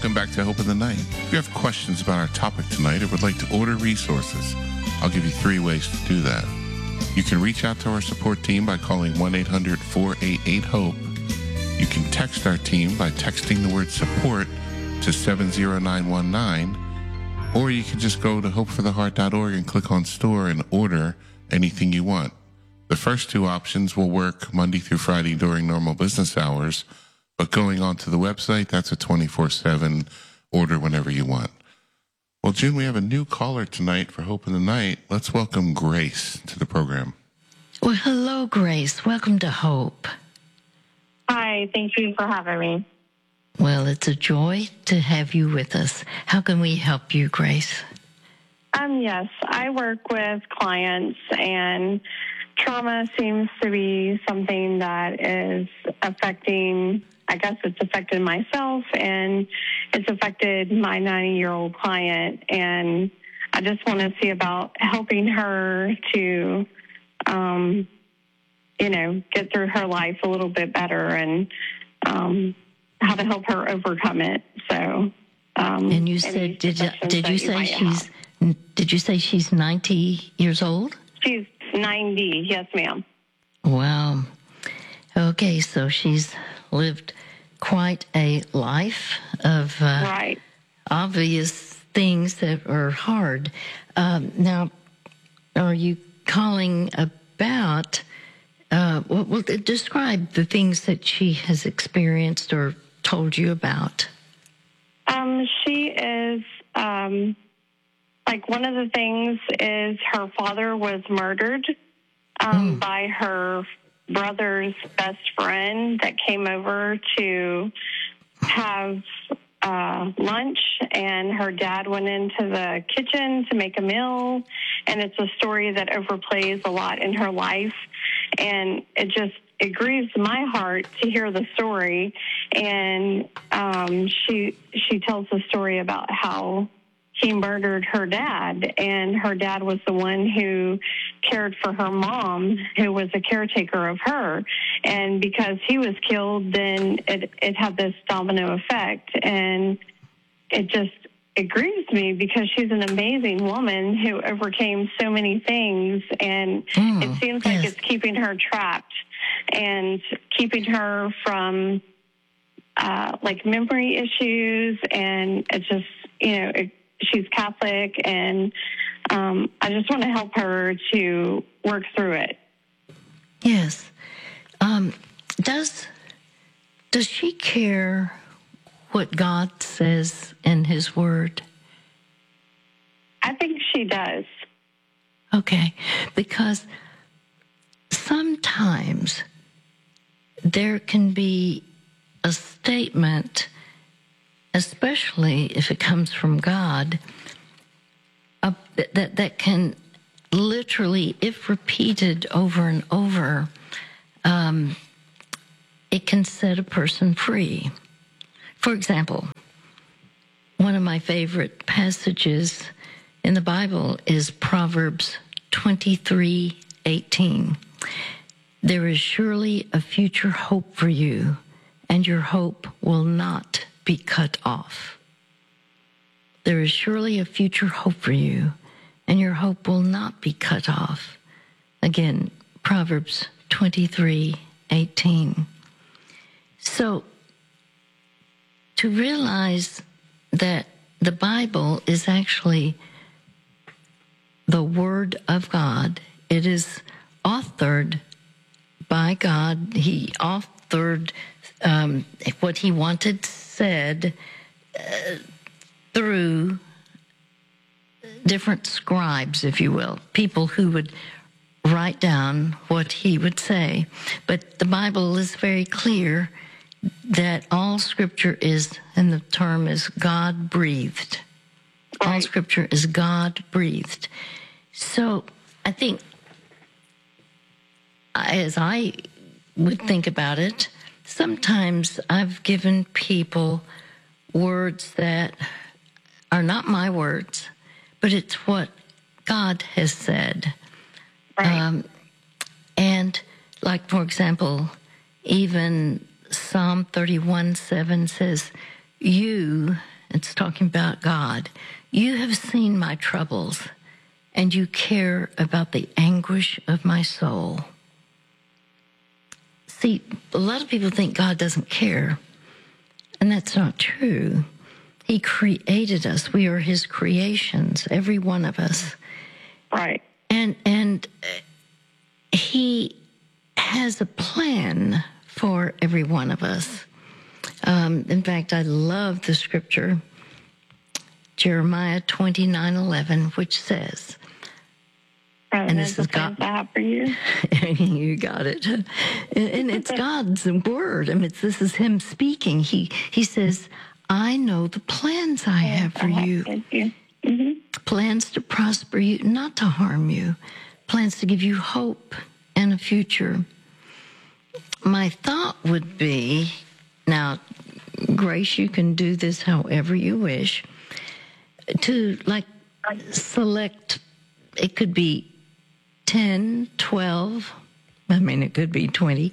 Welcome back to Hope in the Night. If you have questions about our topic tonight or would like to order resources, I'll give you 3 ways to do that. You can reach out to our support team by calling 1-800-488-HOPE. You can text our team by texting the word support to 70919, or you can just go to hopefortheheart.org and click on store and order anything you want. The first 2 options will work Monday through Friday during normal business hours, but going on to the website, that's a 24/7 order whenever you want. Well, June, we have a new caller tonight for Hope in the Night. Let's welcome Grace to the program. Well, hello, Grace. Welcome to Hope. Hi, thank you for having me. Well, it's a joy to have you with us. How can we help you, Grace? Yes, I work with clients, and trauma seems to be something that is affecting, I guess it's affected myself, and it's affected my 90-year-old client. And I just want to see about helping her to, get through her life a little bit better, and how to help her overcome it. So, and you said, did you say she's 90 years old? She's 90, yes, ma'am. Wow. Okay, so she's lived quite a life of Right. obvious things that are hard. Now, are you calling about, describe the things that she has experienced or told you about? She is, one of the things is her father was murdered by her brother's best friend that came over to have lunch, and her dad went into the kitchen to make a meal, and it's a story that overplays a lot in her life, and it grieves my heart to hear the story. And she tells the story about how he murdered her dad, and her dad was the one who cared for her mom, who was a caretaker of her. And because he was killed, then it had this domino effect. And it grieves me because she's an amazing woman who overcame so many things, and it seems like it's keeping her trapped and keeping her from memory issues. And it's just, she's Catholic, and I just want to help her to work through it. Yes. Does she care what God says in His Word? I think she does. Okay, because sometimes there can be a statement, especially if it comes from God, that can literally, if repeated over and over, it can set a person free. For example, one of my favorite passages in the Bible is Proverbs 23:18. There is surely a future hope for you, and your hope will not be cut off. There is surely a future hope for you, and your hope will not be cut off. Again, Proverbs 23:18. So, to realize that the Bible is actually the Word of God, it is authored by God. He authored what He wanted said through different scribes, if you will, people who would write down what He would say. But the Bible is very clear that all Scripture is, and the term is God-breathed. All Scripture is God-breathed. So I think, as I would think about it, sometimes I've given people words that are not my words, but it's what God has said. Right. And for example, even Psalm 31:7 says, it's talking about God, you have seen my troubles, and you care about the anguish of my soul. See, a lot of people think God doesn't care, and that's not true. He created us. We are his creations, every one of us. Right. And he has a plan for every one of us. In fact, I love the scripture, Jeremiah 29:11, which says, and this is God I have for you. You got it. And it's God's word. I mean, this is him speaking. He says, I know the plans I have for you. Mm-hmm. Plans to prosper you, not to harm you. Plans to give you hope and a future. My thought would be, now, Grace, you can do this however you wish, to select, it could be 10, 12, I mean, it could be 20,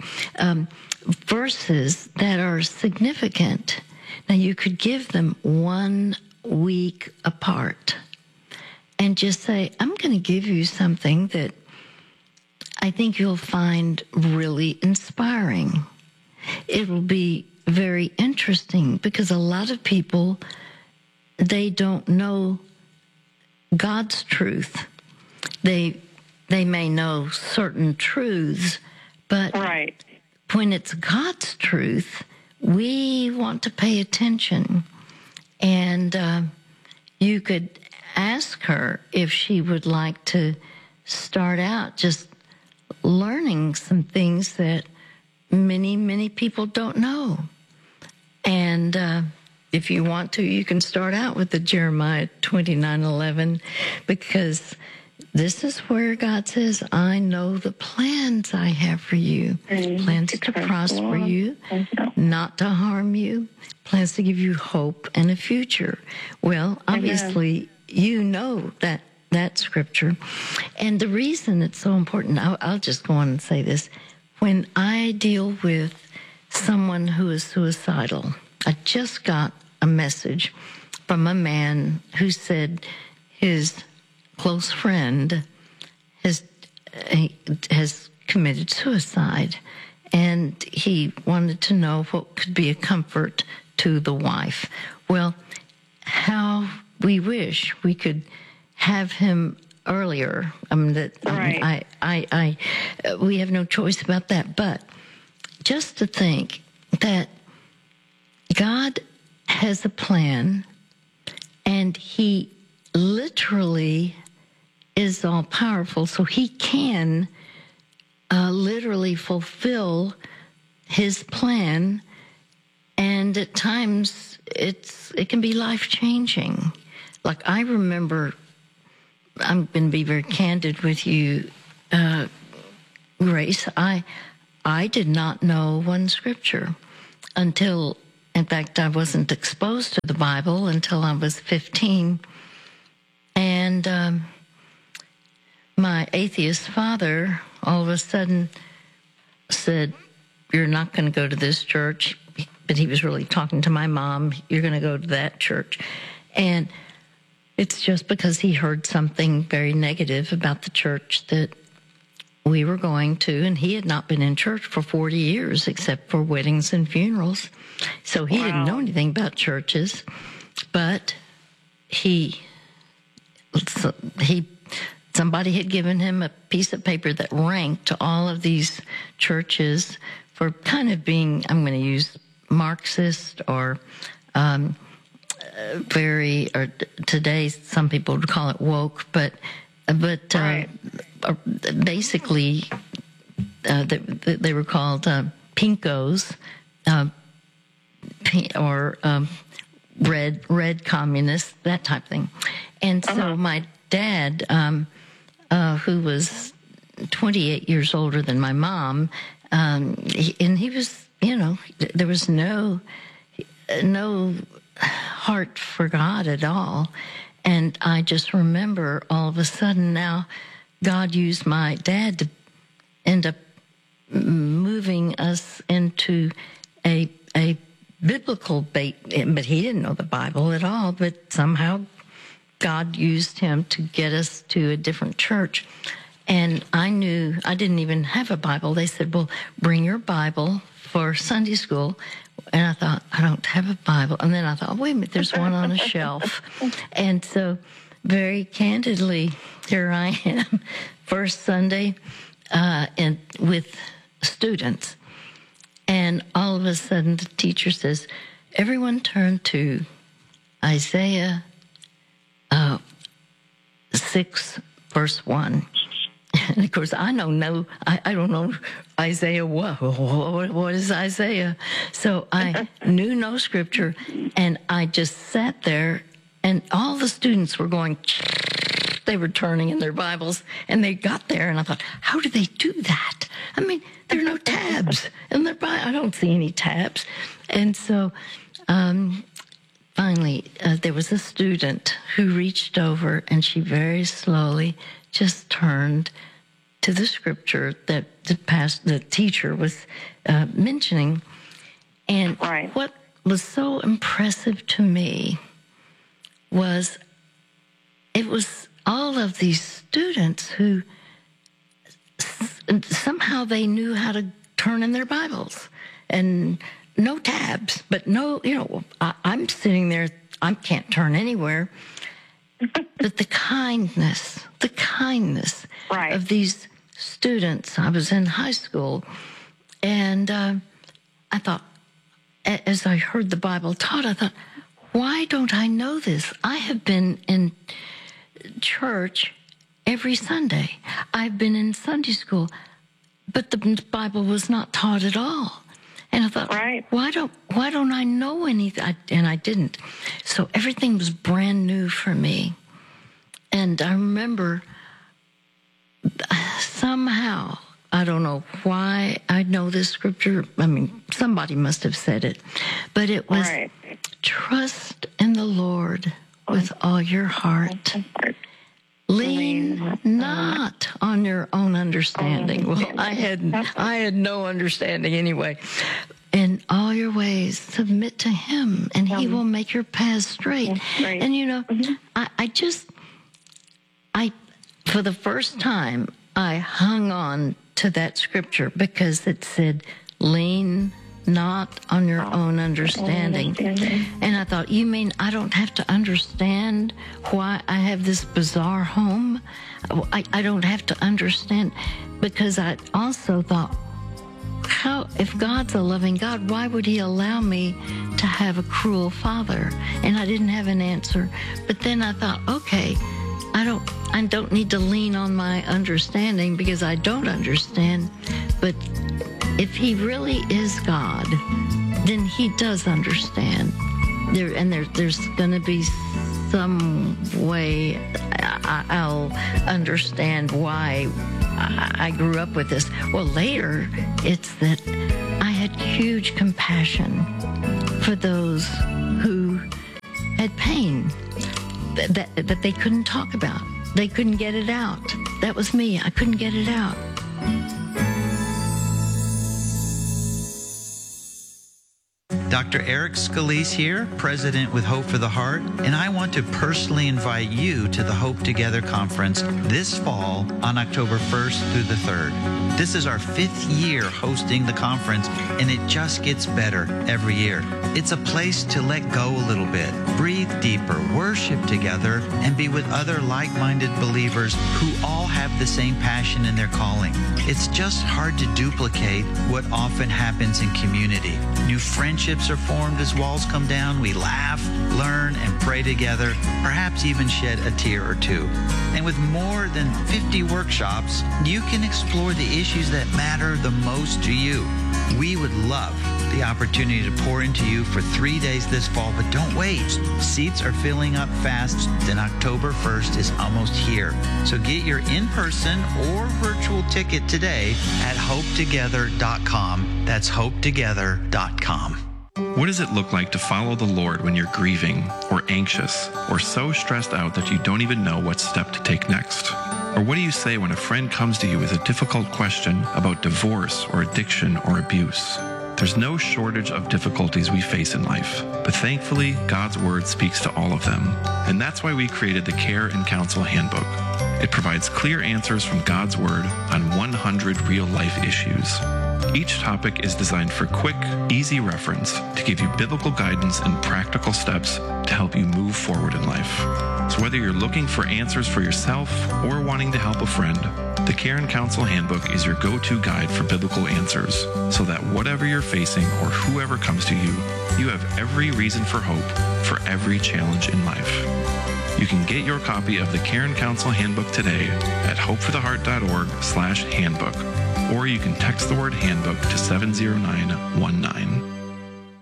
verses that are significant. Now, you could give them 1 week apart and just say, I'm going to give you something that I think you'll find really inspiring. It will be very interesting because a lot of people, they don't know God's truth. They may know certain truths, but right. when it's God's truth, we want to pay attention. And you could ask her if she would like to start out just learning some things that many, many people don't know. And if you want to, you can start out with the Jeremiah 29:11, because this is where God says, I know the plans I have for you. Plans to prosper you, not to harm you. Plans to give you hope and a future. Well, obviously, you know that scripture. And the reason it's so important, I'll just go on and say this. When I deal with someone who is suicidal, I just got a message from a man who said his close friend has committed suicide, and he wanted to know what could be a comfort to the wife. Well, how we wish we could have him earlier. We have no choice about that. But just to think that God has a plan, and he literally is all powerful, so he can literally fulfill his plan, and at times it can be life-changing. Like, I remember, I'm going to be very candid with you, Grace, I did not know one scripture until, in fact, I wasn't exposed to the Bible until I was 15. And my atheist father all of a sudden said, you're not going to go to this church. But he was really talking to my mom. You're going to go to that church. And it's just because he heard something very negative about the church that we were going to, and he had not been in church for 40 years except for weddings and funerals. So he didn't know anything about churches, but somebody had given him a piece of paper that ranked all of these churches for kind of being, I'm going to use Marxist or today some people would call it woke, but basically they were called pinkos, or red communists, that type of thing. And so my dad, who was 28 years older than my mom, he was, there was no heart for God at all. And I just remember all of a sudden now God used my dad to end up moving us into a biblical bait, but he didn't know the Bible at all. But somehow God used him to get us to a different church. And I knew I didn't even have a Bible. They said, well, bring your Bible for Sunday school. And I thought, I don't have a Bible. And then I thought, wait a minute, there's one on a shelf. And so very candidly, here I am, first Sunday, and with students. And all of a sudden, the teacher says, everyone turn to Isaiah 6, verse 1. And of course, I don't know Isaiah. What is Isaiah? So I knew no scripture, and I just sat there, and all the students were going, they were turning in their Bibles, and they got there, and I thought, how do they do that? I mean, there are no tabs in their Bible. I don't see any tabs. And so finally, there was a student who reached over, and she very slowly just turned to the scripture that the teacher was mentioning. And what was so impressive to me was it was all of these students who somehow they knew how to turn in their Bibles, and no tabs, but no, I'm sitting there, I can't turn anywhere. But the kindness of these students. I was in high school, and I thought, as I heard the Bible taught, I thought, why don't I know this? I have been in church every Sunday. I've been in Sunday school, but the Bible was not taught at all. And I thought, why don't I know anything? And I didn't. So everything was brand new for me. And I remember somehow, I don't know why I know this scripture. I mean, somebody must have said it. But it was, trust in the Lord with all your heart. Lean not on your own understanding. Well, I had no understanding anyway. In all your ways, submit to him, and he will make your paths straight. And I for the first time, I hung on to that scripture because it said, lean not on your own understanding. And I thought, you mean I don't have to understand why I have this bizarre home? I don't have to understand, because I also thought, if God's a loving God, why would he allow me to have a cruel father? And I didn't have an answer. But then I thought, okay, I don't need to lean on my understanding because I don't understand. But if he really is God, then he does understand. There's going to be some way I'll understand why I grew up with this. Well, later, it's that I had huge compassion for those who had pain that they couldn't talk about. They couldn't get it out. That was me. I couldn't get it out. Dr. Eric Scalise here, President with Hope for the Heart, and I want to personally invite you to the Hope Together Conference this fall on October 1st through the 3rd. This is our 5th year hosting the conference, and it just gets better every year. It's a place to let go a little bit, breathe deeper, worship together, and be with other like-minded believers who all have the same passion in their calling. It's just hard to duplicate what often happens in community. New friendships are formed as walls come down. We laugh, learn, and pray together, perhaps even shed a tear or two. And with more than 50 workshops, you can explore the issues that matter the most to you. We would love the opportunity to pour into you for 3 days this fall, but don't wait. Seats are filling up fast, and October 1st is almost here. So get your in-person or virtual ticket today at hopetogether.com. That's hopetogether.com. What does it look like to follow the Lord when you're grieving or anxious or so stressed out that you don't even know what step to take next? Or what do you say when a friend comes to you with a difficult question about divorce or addiction or abuse? There's no shortage of difficulties we face in life, but thankfully, God's Word speaks to all of them. And that's why we created the Care and Counsel Handbook. It provides clear answers from God's Word on 100 real-life issues. Each topic is designed for quick, easy reference to give you biblical guidance and practical steps to help you move forward in life. So whether you're looking for answers for yourself or wanting to help a friend, the Care and Counsel Handbook is your go-to guide for biblical answers, so that whatever you're facing or whoever comes to you, you have every reason for hope for every challenge in life. You can get your copy of the Care and Counsel Handbook today at hopefortheheart.org/handbook, or you can text the word handbook to 70919.